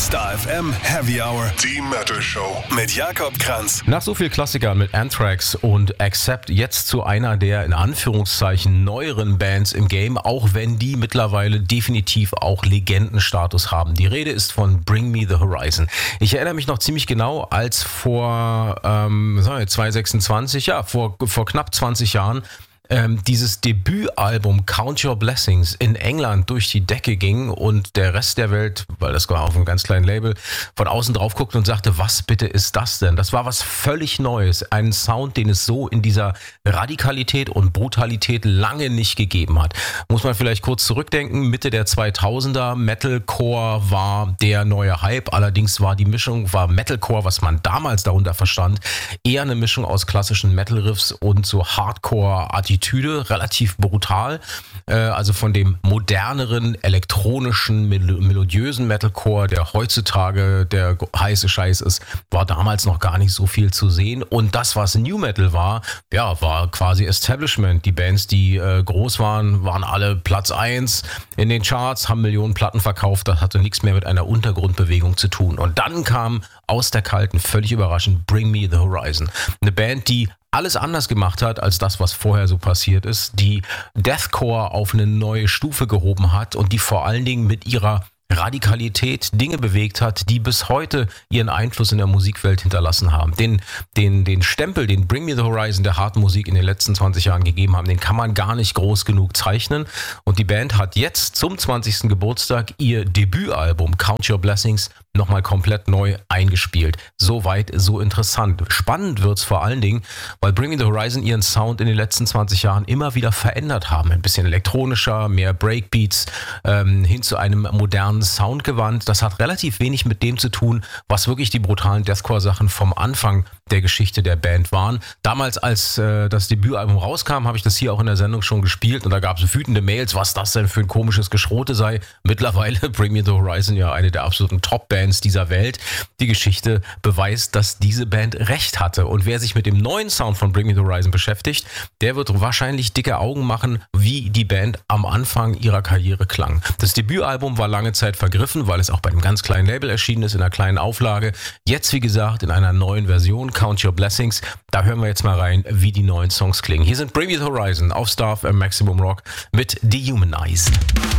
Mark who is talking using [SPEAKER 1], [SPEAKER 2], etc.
[SPEAKER 1] Star FM Heavy Hour, die Metal Show mit Jakob Kranz.
[SPEAKER 2] Nach so viel Klassikern mit Anthrax und Accept jetzt zu einer der in Anführungszeichen neueren Bands im Game, auch wenn die mittlerweile definitiv auch Legendenstatus haben. Die Rede ist von Bring Me the Horizon. Ich erinnere mich noch ziemlich genau, als vor 2026, vor knapp 20 Jahren dieses Debütalbum Count Your Blessings in England durch die Decke ging und der Rest der Welt, weil das war auf einem ganz kleinen Label, von außen drauf guckte und sagte, was bitte ist das denn? Das war was völlig Neues, einen Sound, den es so in dieser Radikalität und Brutalität lange nicht gegeben hat. Muss man vielleicht kurz zurückdenken, Mitte der 2000er, Metalcore war der neue Hype, allerdings war Metalcore, was man damals darunter verstand, eher eine Mischung aus klassischen Metal-Riffs und so Hardcore-Attitüde, relativ brutal, also von dem moderneren, elektronischen, melodiösen Metalcore, der heutzutage der heiße Scheiß ist, war damals noch gar nicht so viel zu sehen. Und das, was New Metal war quasi Establishment. Die Bands, die groß waren, waren alle Platz 1 in den Charts, haben Millionen Platten verkauft, das hatte nichts mehr mit einer Untergrundbewegung zu tun. Und dann kam aus der Kalten, völlig überraschend, Bring Me the Horizon. Eine Band, die alles anders gemacht hat als das, was vorher so passiert ist, die Deathcore auf eine neue Stufe gehoben hat und die vor allen Dingen mit ihrer Radikalität Dinge bewegt hat, die bis heute ihren Einfluss in der Musikwelt hinterlassen haben. Den Stempel, den Bring Me the Horizon der harten Musik in den letzten 20 Jahren gegeben haben, den kann man gar nicht groß genug zeichnen. Und die Band hat jetzt zum 20. Geburtstag ihr Debütalbum Count Your Blessings nochmal komplett neu eingespielt. Soweit, so interessant. Spannend wird's vor allen Dingen, weil Bring Me the Horizon ihren Sound in den letzten 20 Jahren immer wieder verändert haben. Ein bisschen elektronischer, mehr Breakbeats, hin zu einem modernen Sound gewandt. Das hat relativ wenig mit dem zu tun, was wirklich die brutalen Deathcore-Sachen vom Anfang der Geschichte der Band waren. Damals, als das Debütalbum rauskam, habe ich das hier auch in der Sendung schon gespielt und da gab es wütende Mails, was das denn für ein komisches Geschrote sei. Mittlerweile Bring Me the Horizon ja eine der absoluten Top-Bands dieser Welt. Die Geschichte beweist, dass diese Band recht hatte. Und wer sich mit dem neuen Sound von Bring Me the Horizon beschäftigt, der wird wahrscheinlich dicke Augen machen, wie die Band am Anfang ihrer Karriere klang. Das Debütalbum war lange Zeit vergriffen, weil es auch bei einem ganz kleinen Label erschienen ist, in einer kleinen Auflage. Jetzt, wie gesagt, in einer neuen Version, Count Your Blessings. Da hören wir jetzt mal rein, wie die neuen Songs klingen. Hier sind Bring Me the Horizon auf Star FM Maximum Rock mit Dehumanized.